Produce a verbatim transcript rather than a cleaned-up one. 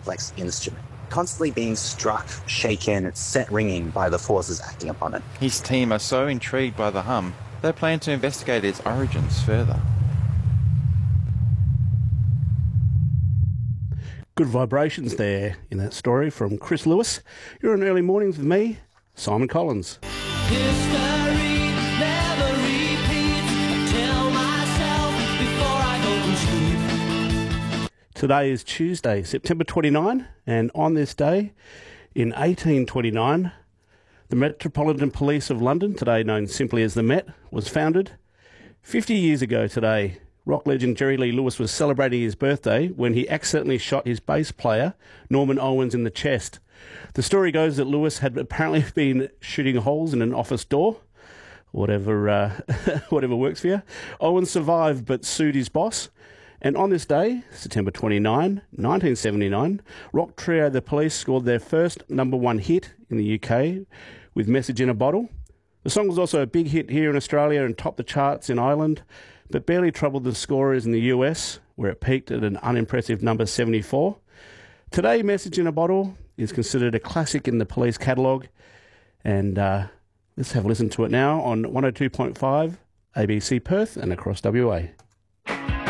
complex instrument, constantly being struck, shaken, set ringing by the forces acting upon it. His team are so intrigued by the hum, they plan to investigate its origins further. Good vibrations there in that story from Chris Lewis. You're on Early Mornings with me, Simon Collins. History never repeats. I tell myself before I go to sleep. Today is Tuesday, September twenty-ninth, and on this day, in eighteen twenty-nine, the Metropolitan Police of London, today known simply as the Met, was founded. fifty years ago today, rock legend Jerry Lee Lewis was celebrating his birthday when he accidentally shot his bass player, Norman Owens, in the chest. The story goes that Lewis had apparently been shooting holes in an office door, whatever uh, whatever works for you. Owens survived but sued his boss. And on this day, September twenty-ninth, nineteen seventy-nine, rock trio The Police scored their first number one hit in the U K with Message in a Bottle. The song was also a big hit here in Australia and topped the charts in Ireland, but barely troubled the scorers in the U S, where it peaked at an unimpressive number seventy-four. Today, Message in a Bottle is considered a classic in the Police catalogue, and uh, let's have a listen to it now on one oh two point five A B C Perth and across W A.